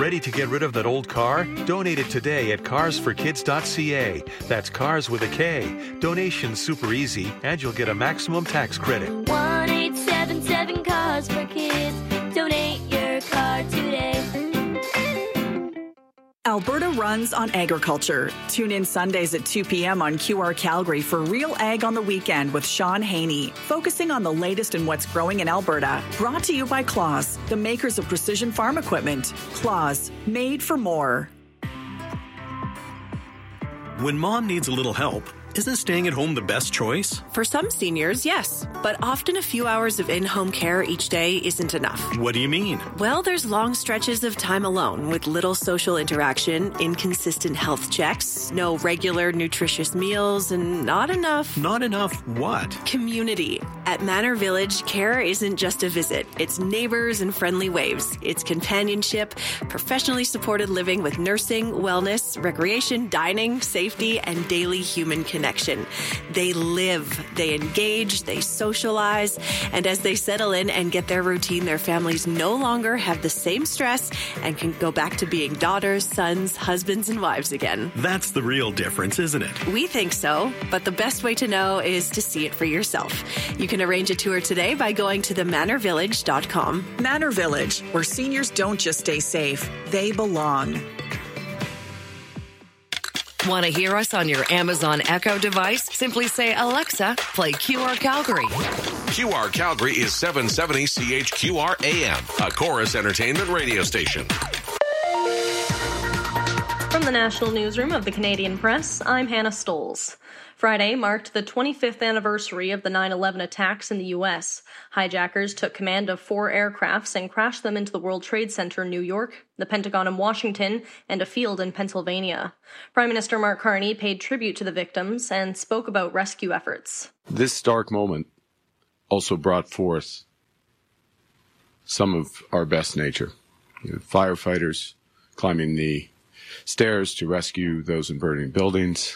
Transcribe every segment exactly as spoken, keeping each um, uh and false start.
Ready to get rid of that old car? Donate it today at cars for kids dot c a. That's cars with a K. Donation's super easy, and you'll get a maximum tax credit. one eight seven seven Cars for Kids. Donate your car today. Alberta runs on agriculture. Tune in Sundays at two p.m. on Q R Calgary for Real Ag on the Weekend with Sean Haney, focusing on the latest in what's growing in Alberta. Brought to you by Claus, the makers of precision farm equipment. Claus, made for more. When mom needs a little help, isn't staying at home the best choice? For some seniors, yes. But often a few hours of in-home care each day isn't enough. What do you mean? Well, there's long stretches of time alone with little social interaction, inconsistent health checks, no regular nutritious meals, and not enough... Not enough what? Community. At Manor Village, care isn't just a visit. It's neighbors and friendly waves. It's companionship, professionally supported living with nursing, wellness, recreation, dining, safety, and daily human connection. They live, they engage, they socialize, and as they settle in and get their routine, their families no longer have the same stress and can go back to being daughters, sons, husbands, and wives again. That's the real difference, isn't it? We think so, but the best way to know is to see it for yourself. You can arrange a tour today by going to the manor village dot com. Manor Village, where seniors don't just stay safe, they belong. Want to hear us on your Amazon Echo device? Simply say, Alexa, play Q R Calgary. Q R Calgary is seven seventy C H Q R A M, a Chorus Entertainment radio station. From the National Newsroom of the Canadian Press, I'm Hannah Stoles. Friday marked the twenty-fifth anniversary of the nine eleven attacks in the U S. Hijackers took command of four aircrafts and crashed them into the World Trade Center in New York, the Pentagon in Washington, and a field in Pennsylvania. Prime Minister Mark Carney paid tribute to the victims and spoke about rescue efforts. This dark moment also brought forth some of our best nature. You know, firefighters climbing the stairs to rescue those in burning buildings,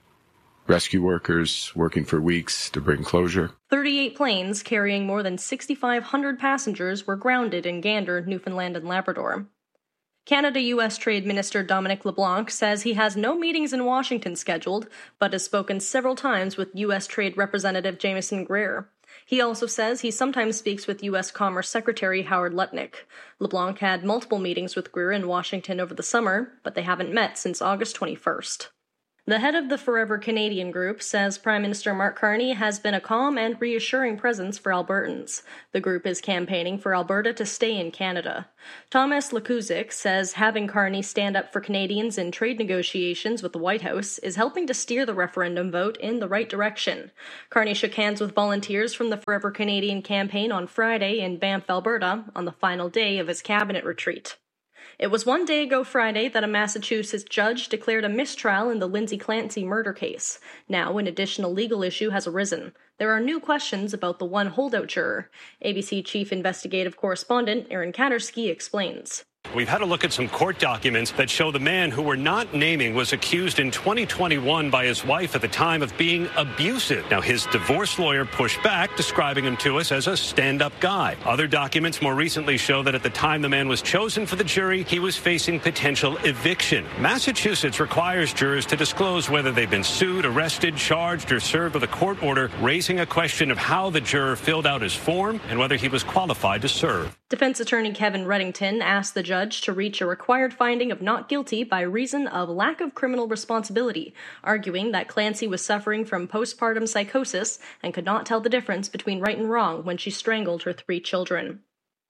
rescue workers working for weeks to bring closure. thirty-eight planes carrying more than six thousand five hundred passengers were grounded in Gander, Newfoundland and Labrador. Canada-U S Trade Minister Dominic LeBlanc says he has no meetings in Washington scheduled, but has spoken several times with U S Trade Representative Jameson Greer. He also says he sometimes speaks with U S Commerce Secretary Howard Lutnick. LeBlanc had multiple meetings with Greer in Washington over the summer, but they haven't met since August twenty-first. The head of the Forever Canadian group says Prime Minister Mark Carney has been a calm and reassuring presence for Albertans. The group is campaigning for Alberta to stay in Canada. Thomas Lekuzik says having Carney stand up for Canadians in trade negotiations with the White House is helping to steer the referendum vote in the right direction. Carney shook hands with volunteers from the Forever Canadian campaign on Friday in Banff, Alberta, on the final day of his cabinet retreat. It was one day ago Friday that a Massachusetts judge declared a mistrial in the Lindsay Clancy murder case. Now, an additional legal issue has arisen. There are new questions about the one holdout juror. A B C Chief Investigative Correspondent Aaron Katersky explains. We've had a look at some court documents that show the man who we're not naming was accused in twenty twenty-one by his wife at the time of being abusive. Now, his divorce lawyer pushed back, describing him to us as a stand-up guy. Other documents more recently show that at the time the man was chosen for the jury, he was facing potential eviction. Massachusetts requires jurors to disclose whether they've been sued, arrested, charged, or served with a court order, raising a question of how the juror filled out his form and whether he was qualified to serve. Defense attorney Kevin Reddington asked the judge to reach a required finding of not guilty by reason of lack of criminal responsibility, arguing that Clancy was suffering from postpartum psychosis and could not tell the difference between right and wrong when she strangled her three children.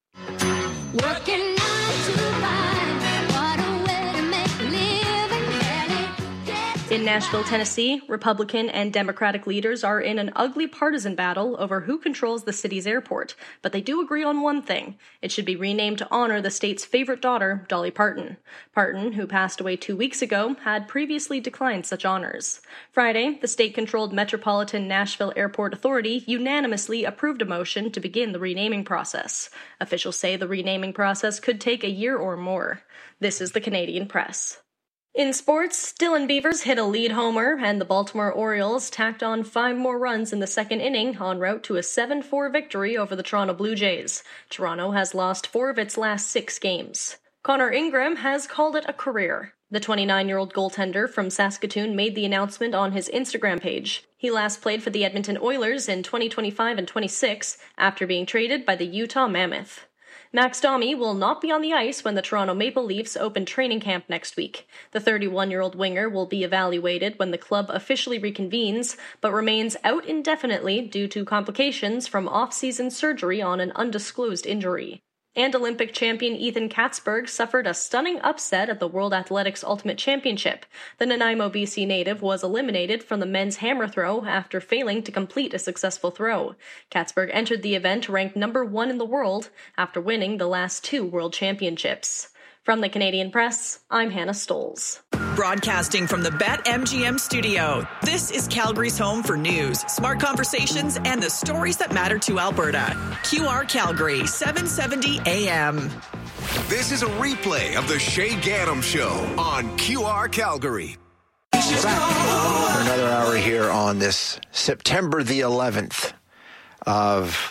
Working nine to five, what a way to make a living, barely get In Nashville, Tennessee, Republican and Democratic leaders are in an ugly partisan battle over who controls the city's airport, but they do agree on one thing. It should be renamed to honor the state's favorite daughter, Dolly Parton. Parton, who passed away two weeks ago, had previously declined such honors. Friday, the state-controlled Metropolitan Nashville Airport Authority unanimously approved a motion to begin the renaming process. Officials say the renaming process could take a year or more. This is the Canadian Press. In sports, Dylan Beavers hit a lead homer, and the Baltimore Orioles tacked on five more runs in the second inning en route to a seven four victory over the Toronto Blue Jays. Toronto has lost four of its last six games. Connor Ingram has called it a career. The twenty-nine-year-old goaltender from Saskatoon made the announcement on his Instagram page. He last played for the Edmonton Oilers in twenty twenty-five and twenty-six after being traded by the Utah Mammoth. Max Domi will not be on the ice when the Toronto Maple Leafs open training camp next week. The thirty-one-year-old winger will be evaluated when the club officially reconvenes, but remains out indefinitely due to complications from off-season surgery on an undisclosed injury. And Olympic champion Ethan Katzberg suffered a stunning upset at the World Athletics Ultimate Championship. The Nanaimo, B C native was eliminated from the men's hammer throw after failing to complete a successful throw. Katzberg entered the event ranked number one in the world after winning the last two World Championships. From the Canadian Press, I'm Hannah Stoles. Broadcasting from the BetMGM studio, this is Calgary's home for news, smart conversations, and the stories that matter to Alberta. Q R Calgary, seven seventy A M. This is a replay of the Shay Gaddam Show on Q R Calgary. We're back for another hour here on this September the eleventh of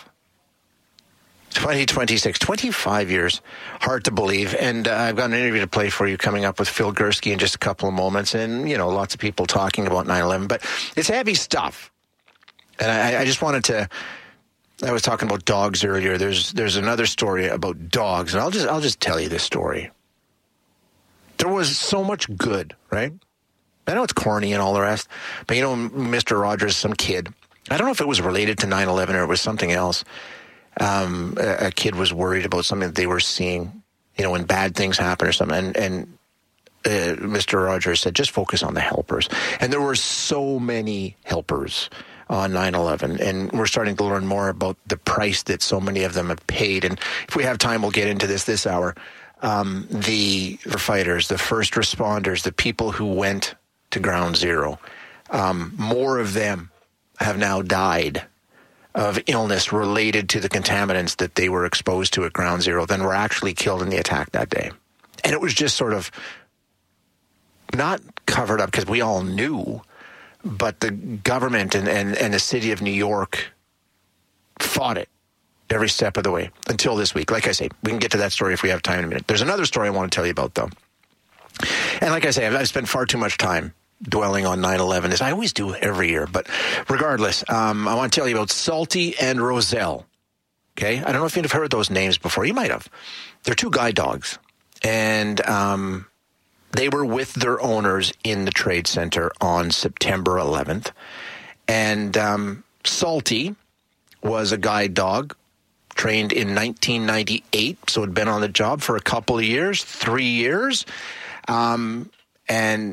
twenty twenty-six, twenty-five years, hard to believe. And uh, I've got an interview to play for you coming up with Phil Gursky in just a couple of moments. And, you know, lots of people talking about nine eleven, but it's heavy stuff. And I, I just wanted to, I was talking about dogs earlier. There's there's another story about dogs. And I'll just, I'll just tell you this story. There was so much good, right? I know it's corny and all the rest, but, you know, Mister Rogers, some kid, I don't know if it was related to nine eleven or it was something else. Um, a, a kid was worried about something that they were seeing, you know, when bad things happen or something. And, and uh, Mister Rogers said, just focus on the helpers. And there were so many helpers on nine eleven. And we're starting to learn more about the price that so many of them have paid. And if we have time, we'll get into this this hour. Um, the fighters, the first responders, the people who went to Ground Zero, um, more of them have now died of illness related to the contaminants that they were exposed to at Ground Zero than were actually killed in the attack that day. And it was just sort of not covered up because we all knew, but the government and, and, and the city of New York fought it every step of the way until this week. Like I say, we can get to that story if we have time in a minute. There's another story I want to tell you about, though. And like I say, I've, I've spent far too much time dwelling on nine eleven, as I always do every year. But regardless, um, I want to tell you about Salty and Roselle. Okay? I don't know if you've heard those names before. You might have. They're two guide dogs. And um, they were with their owners in the Trade Center on September eleventh. And um, Salty was a guide dog trained in nineteen ninety-eight, so had been on the job for a couple of years, three years. Um, and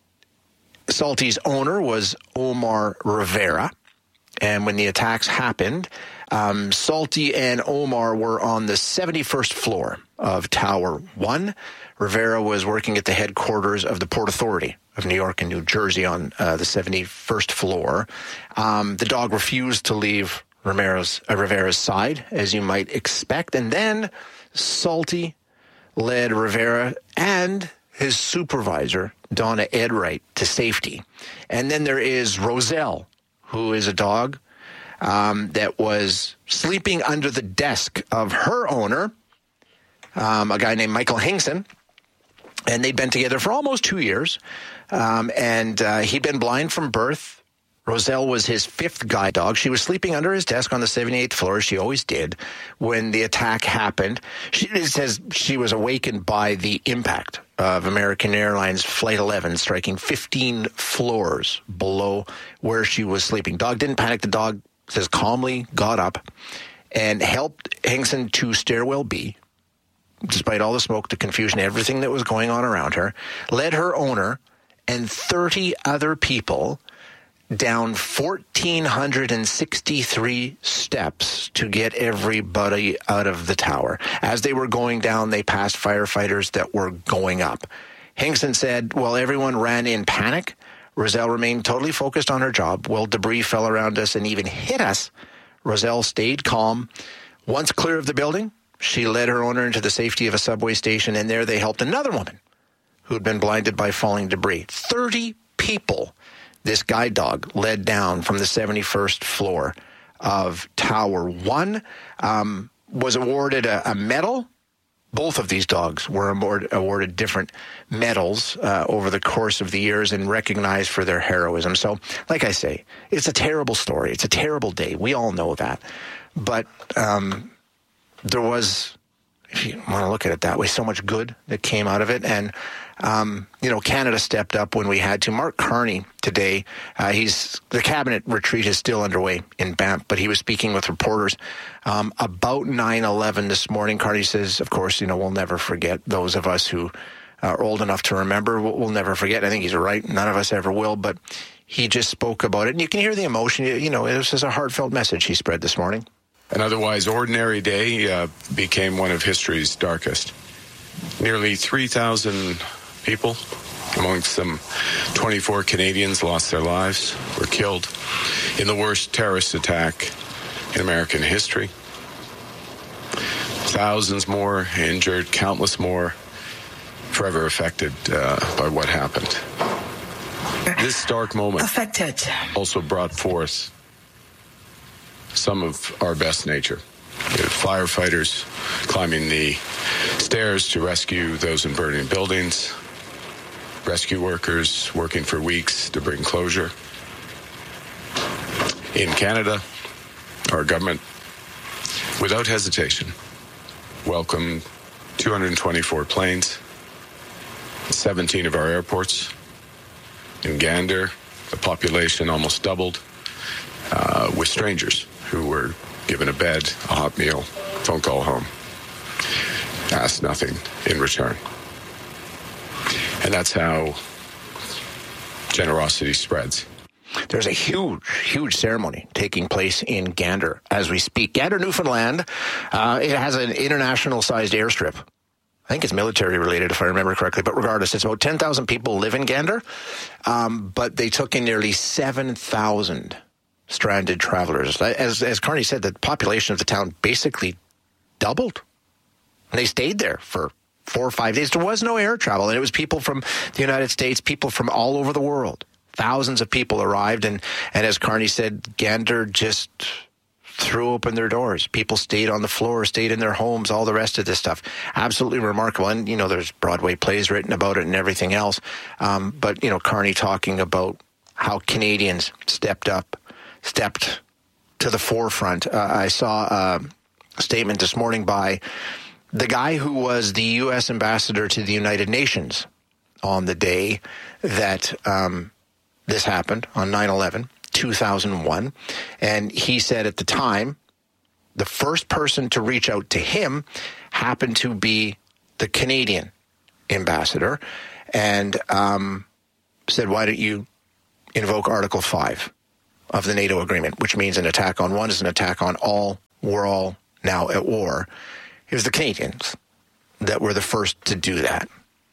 Salty's owner was Omar Rivera. And when the attacks happened, um, Salty and Omar were on the seventy-first floor of Tower one. Rivera was working at the headquarters of the Port Authority of New York and New Jersey on uh, the seventy-first floor. Um, the dog refused to leave Rivera's, uh, Rivera's side, as you might expect. And then Salty led Rivera and his supervisor, Donna Edwright, to safety. And then there is Roselle, who is a dog um, that was sleeping under the desk of her owner, um, a guy named Michael Hingson. And they'd been together for almost two years. Um, and uh, he'd been blind from birth. Roselle was his fifth guide dog. She was sleeping under his desk on the seventy-eighth floor, as she always did, when the attack happened. She, it says she was awakened by the impact of American Airlines Flight eleven striking fifteen floors below where she was sleeping. Dog didn't panic. The dog, says, calmly got up and helped Hingson to Stairwell B, despite all the smoke, the confusion, everything that was going on around her, led her owner and thirty other people down one thousand four hundred sixty-three steps to get everybody out of the tower. As they were going down, they passed firefighters that were going up. Hingson said, while everyone ran in panic, Roselle remained totally focused on her job. While debris fell around us and even hit us, Roselle stayed calm. Once clear of the building, she led her owner into the safety of a subway station, and there they helped another woman who'd been blinded by falling debris. thirty people this guide dog led down from the seventy-first floor of Tower one, um, was awarded a, a medal both of these dogs were award, awarded different medals uh, over the course of the years and recognized for their heroism. So, like I say, it's a terrible story. It's a terrible day. We all know that. But um, there was, if you want to look at it that way, so much good that came out of it. And, um, you know, Canada stepped up when we had to. Mark Carney today, uh, he's the cabinet retreat is still underway in Banff, but he was speaking with reporters um, about nine eleven this morning. Carney says, of course, you know, we'll never forget. Those of us who are old enough to remember, we'll, we'll never forget. I think he's right. None of us ever will, but he just spoke about it. And you can hear the emotion. You, you know, it was just a heartfelt message he spread this morning. An otherwise ordinary day uh, became one of history's darkest. Nearly three thousand people, amongst them twenty-four Canadians, lost their lives, were killed in the worst terrorist attack in American history. Thousands more injured, countless more forever affected uh, by what happened. This dark moment affected also brought forth some of our best nature. Firefighters climbing the stairs to rescue those in burning buildings, rescue workers working for weeks to bring closure. In Canada, our government, without hesitation, welcomed two hundred twenty-four planes, seventeen of our airports. In Gander, the population almost doubled, uh, with strangers who were given a bed, a hot meal, phone call home, asked nothing in return. And that's how generosity spreads. There's a huge, huge ceremony taking place in Gander as we speak. Gander, Newfoundland, uh, it has an international-sized airstrip. I think it's military-related, if I remember correctly. But regardless, it's about ten thousand people live in Gander. Um, but they took in nearly seven thousand stranded travelers. As, as Carney said, the population of the town basically doubled. And they stayed there for four or five days. There was no air travel, and it was people from the United States, people from all over the world. Thousands of people arrived, and, and as Carney said, Gander just threw open their doors. People stayed on the floor, stayed in their homes, all the rest of this stuff. Absolutely remarkable. And, you know, there's Broadway plays written about it and everything else. Um, but, you know, Carney talking about how Canadians stepped up, stepped to the forefront. Uh, I saw a statement this morning by the guy who was the U S ambassador to the United Nations on the day that um, this happened, on nine eleven, two thousand one. And he said at the time, the first person to reach out to him happened to be the Canadian ambassador, and um, said, why don't you invoke Article five of the NATO agreement, which means an attack on one is an attack on all. We're all now at war. It was the Canadians that were the first to do that.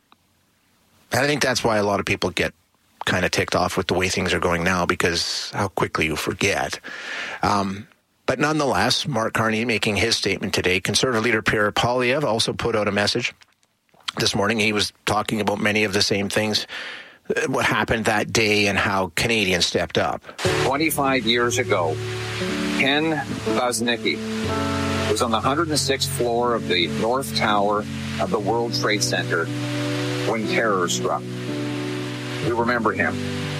And I think that's why a lot of people get kind of ticked off with the way things are going now, because how quickly you forget. Um, but nonetheless, Mark Carney making his statement today. Conservative leader Pierre Poilievre also put out a message this morning. He was talking about many of the same things, what happened that day and how Canadians stepped up. twenty-five years ago, Ken Bosnicki was on the one hundred sixth floor of the North Tower of the World Trade Center when terror struck. We remember him.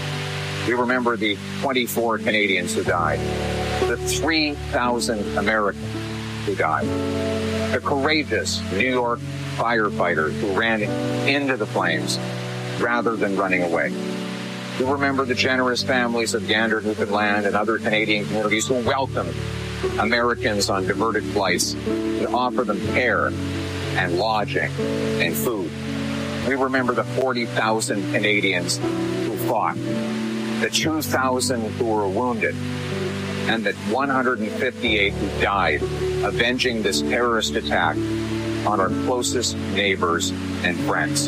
We remember the twenty-four Canadians who died, the three thousand Americans who died, the courageous New York firefighters who ran into the flames rather than running away. We remember the generous families of Gander, Newfoundland, and other Canadian communities who welcomed Americans on diverted flights and offered them care and lodging and food. We remember the forty thousand Canadians who fought, the two thousand who were wounded, and the one hundred fifty-eight who died avenging this terrorist attack on our closest neighbors and friends.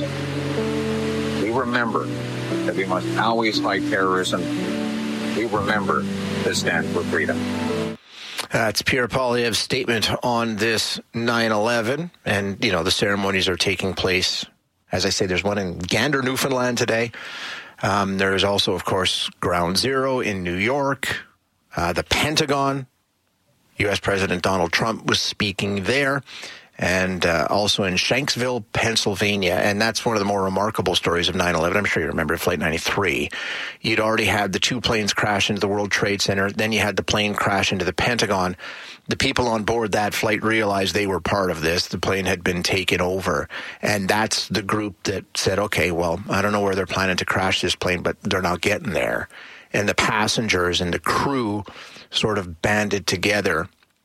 We remember that we must always fight terrorism. We remember to stand for freedom. That's Pierre Poilievre's statement on this nine eleven. And, you know, the ceremonies are taking place. As I say, there's one in Gander, Newfoundland today. Um, there is also, of course, Ground Zero in New York. Uh, the Pentagon, U S President Donald Trump was speaking there. and uh, also in Shanksville, Pennsylvania. And that's one of the more remarkable stories of nine eleven. I'm sure you remember Flight ninety-three. You'd already had the two planes crash into the World Trade Center. Then you had the plane crash into the Pentagon. The people on board that flight realized they were part of this. The plane had been taken over. And that's the group that said, okay, well, I don't know where they're planning to crash this plane, but they're not getting there. And the passengers and the crew sort of banded together,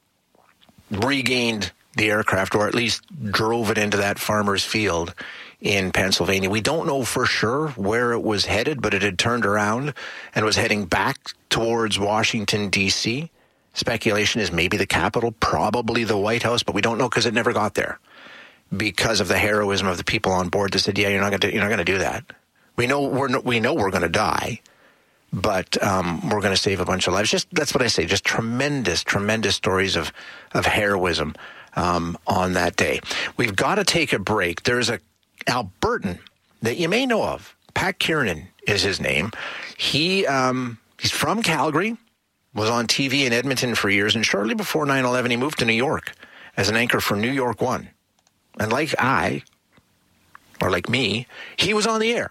regained the aircraft, or at least drove it into that farmer's field in Pennsylvania. We don't know for sure where it was headed, but it had turned around and was heading back towards Washington, D C Speculation is maybe the Capitol, probably the White House, but we don't know because it never got there because of the heroism of the people on board that said, yeah, you're not going to, you're not going to do that. We know we're, we know we're going to die, but um, we're going to save a bunch of lives. Just that's what I say. Just tremendous, tremendous stories of of heroism um, on that day. We've got to take a break. There's a Albertan that you may know of. Pat Kiernan is his name. He um, he's from Calgary, was on T V in Edmonton for years, and shortly before nine eleven, he moved to New York as an anchor for New York One. And like I, or like me, he was on the air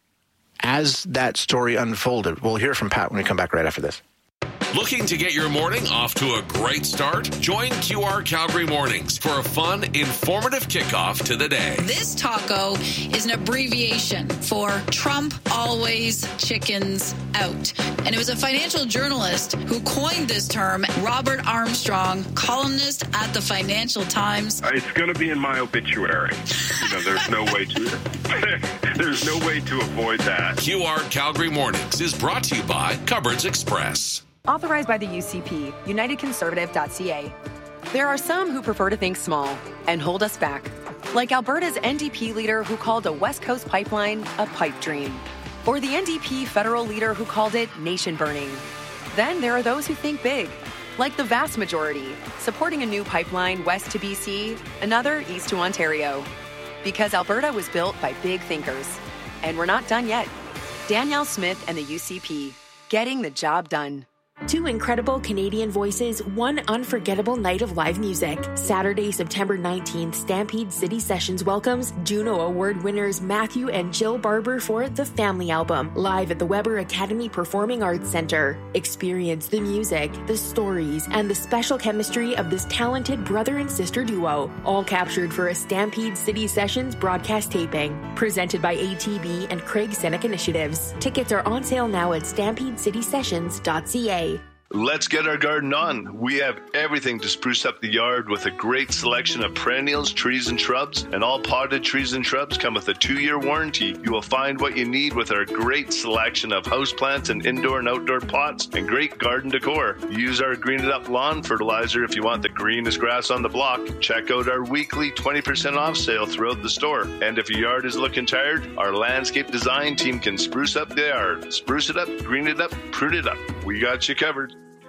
as that story unfolded. We'll hear from Pat when we come back right after this. Looking to get your morning off to a great start? Join Q R Calgary Mornings for a fun, informative kickoff to the day. This taco is an abbreviation for Trump always chickens out. And it was a financial journalist who coined this term, Robert Armstrong, columnist at the Financial Times. It's going to be in my obituary. You know, there's no way to there's no way to avoid that. Q R Calgary Mornings is brought to you by Cupboards Express. Authorized by the U C P, United Conservative dot C A. There are some who prefer to think small and hold us back, like Alberta's N D P leader who called a West Coast pipeline a pipe dream, or the N D P federal leader who called it nation burning. Then there are those who think big, like the vast majority, supporting a new pipeline west to B C, another east to Ontario. Because Alberta was built by big thinkers. And we're not done yet. Danielle Smith and the U C P, getting the job done. Two incredible Canadian voices, one unforgettable night of live music. Saturday, September nineteenth, Stampede City Sessions welcomes Juno Award winners Matthew and Jill Barber for The Family Album, live at the Weber Academy Performing Arts Center. Experience the music, the stories, and the special chemistry of this talented brother and sister duo, all captured for a Stampede City Sessions broadcast taping. Presented by A T B and Craig Seneck Initiatives. Tickets are on sale now at stampede city sessions dot c a. Let's get our garden on. We have everything to spruce up the yard with a great selection of perennials, trees, and shrubs. And all potted trees and shrubs come with a two-year warranty. You will find what you need with our great selection of houseplants and indoor and outdoor pots and great garden decor. Use our Green It Up lawn fertilizer if you want the greenest grass on the block. Check out our weekly twenty percent off sale throughout the store. And if your yard is looking tired, our landscape design team can spruce up the yard. Spruce it up, green it up, prune it up. We got you covered.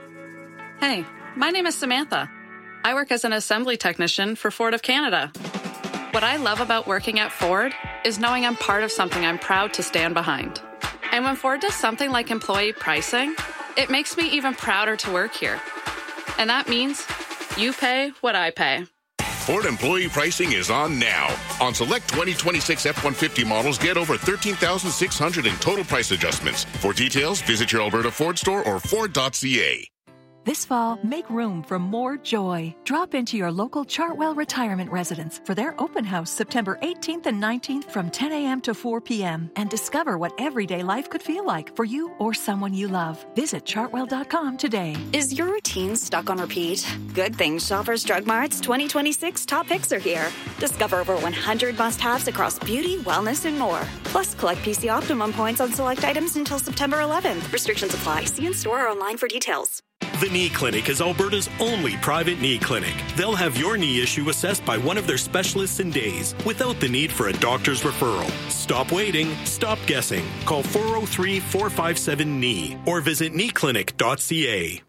Hey, my name is Samantha. I work as an assembly technician for Ford of Canada. What I love about working at Ford is knowing I'm part of something I'm proud to stand behind. And when Ford does something like employee pricing, it makes me even prouder to work here. And that means you pay what I pay. Ford employee pricing is on now. On select twenty twenty-six F one fifty models, get over thirteen thousand six hundred dollars in total price adjustments. For details, visit your Alberta Ford store or Ford dot c a. This fall, make room for more joy. Drop into your local Chartwell Retirement Residence for their open house September eighteenth and nineteenth from ten a.m. to four p.m. and discover what everyday life could feel like for you or someone you love. Visit chartwell dot com today. Is your routine stuck on repeat? Good things Shoppers Drug Mart's twenty twenty-six top picks are here. Discover over one hundred must-haves across beauty, wellness, and more. Plus, collect P C Optimum points on select items until September eleventh. Restrictions apply. See in-store or online for details. The Knee Clinic is Alberta's only private knee clinic. They'll have your knee issue assessed by one of their specialists in days, without the need for a doctor's referral. Stop waiting. Stop guessing. Call four oh three, four five seven, K N E E or visit knee clinic dot c a.